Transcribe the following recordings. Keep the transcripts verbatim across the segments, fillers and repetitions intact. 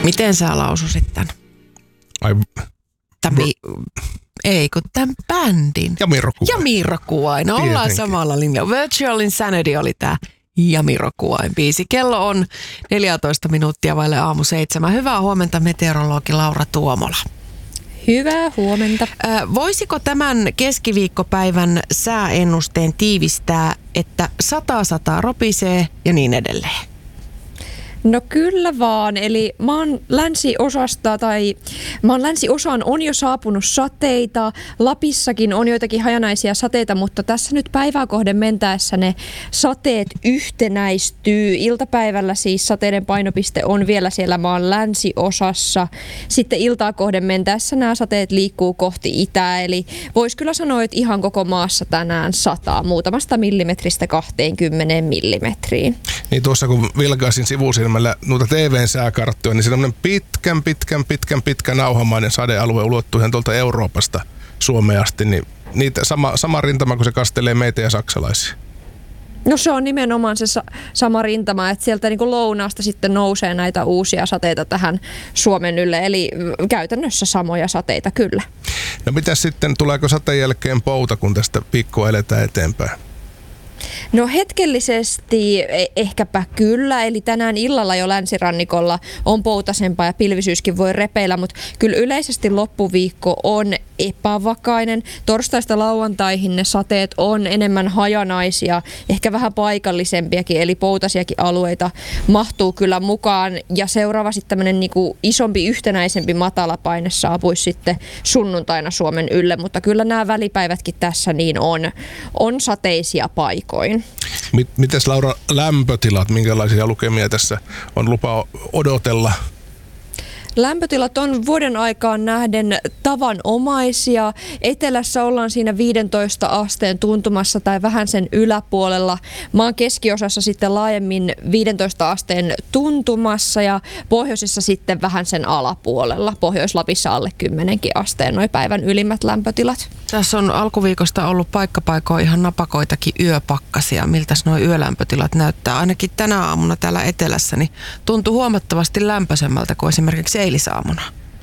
Miten sä laususit tän? Ai... Tämi... Ei, kun tämän bändin. Jamiroquai. Jamiroquai. No ollaan Tietenkin. samalla linjalla. Virtual Insanity oli tää Jamiroquain biisi. Kello on neljätoista minuuttia vaille aamu seitsemän. Hyvää huomenta meteorologi Laura Tuomola. Hyvää huomenta. Voisiko tämän keskiviikkopäivän sääennusteen tiivistää, että sataa sataa ropisee ja niin edelleen? No kyllä vaan, eli maan länsiosasta tai maan länsiosaan on jo saapunut sateita. Lapissakin on joitakin hajanaisia sateita, mutta tässä nyt päivää kohden mentäessä ne sateet yhtenäistyy. Iltapäivällä siis sateiden painopiste on vielä siellä maan länsiosassa. Sitten iltaa kohden mentäessä nämä sateet liikkuu kohti itää, eli voisi kyllä sanoa, että ihan koko maassa tänään sataa muutamasta millimetristä kaksikymmentä millimetriin. Niin tuossa kun vilkaisin sivusilmällä noita T V:n sääkarttoja, niin semmoinen pitkän, pitkän, pitkän, pitkän nauhamainen sadealue ulottuu ihan tuolta Euroopasta Suomeen asti, niin niitä sama, sama rintama, kun se kastelee meitä ja saksalaisia. No se on nimenomaan se sa- sama rintama, että sieltä niin kuin lounaasta sitten nousee näitä uusia sateita tähän Suomen ylle, eli käytännössä samoja sateita kyllä. No mitäs sitten, tuleeko sateen jälkeen pouta, kun tästä viikkoa eletään eteenpäin? No hetkellisesti ehkäpä kyllä, eli tänään illalla jo länsirannikolla on poutasempaa ja pilvisyyskin voi repeillä, mutta kyllä yleisesti loppuviikko on epävakainen. Torstaista lauantaihin ne sateet on enemmän hajanaisia, ehkä vähän paikallisempiakin, eli poutasiakin alueita mahtuu kyllä mukaan. Ja seuraava sitten tämmöinen niinku isompi, yhtenäisempi matalapaine saapuisi sitten sunnuntaina Suomen ylle, mutta kyllä nämä välipäivätkin tässä niin on, on sateisia paikoin. Mites Laura, lämpötilat, minkälaisia lukemia tässä on lupa odotella? Lämpötilat on vuoden aikaan nähden tavanomaisia. Etelässä ollaan siinä viidentoista asteen tuntumassa tai vähän sen yläpuolella. Maan keskiosassa sitten laajemmin viidentoista asteen tuntumassa ja pohjoisessa sitten vähän sen alapuolella. Pohjois-Lapissa alle kymmenenkin asteen noi päivän ylimmät lämpötilat. Tässä on alkuviikosta ollut paikkapaikoin ihan napakoitakin yöpakkasia. Miltäs nuo yölämpötilat näyttää? Ainakin tänä aamuna täällä etelässä niin tuntuu huomattavasti lämpöisemmältä kuin esimerkiksi eilisaamuna.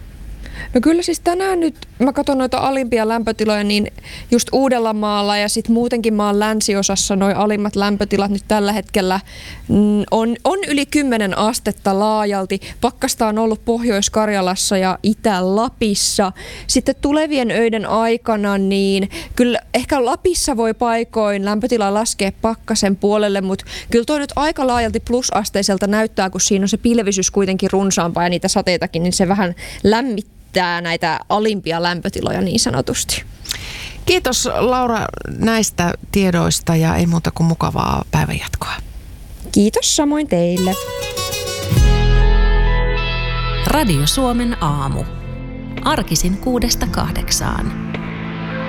No kyllä siis tänään nyt, mä katson noita alimpia lämpötiloja, niin just Uudellamaalla ja sitten muutenkin maan länsiosassa noi alimmat lämpötilat nyt tällä hetkellä mm, on, on yli kymmenen astetta laajalti. Pakkasta on ollut Pohjois-Karjalassa ja Itä-Lapissa. Sitten tulevien öiden aikana, niin kyllä ehkä Lapissa voi paikoin lämpötila laskea pakkasen puolelle, mutta kyllä toi nyt aika laajalti plusasteiselta näyttää, kun siinä on se pilvisyys kuitenkin runsaampaa ja niitä sateitakin, niin se vähän lämmittää näitä alimpia lämpötiloja niin sanotusti. Kiitos Laura näistä tiedoista ja ei muuta kuin mukavaa päivänjatkoa. Kiitos samoin teille. Radio Suomen aamu. Arkisin kuudesta kahdeksaan.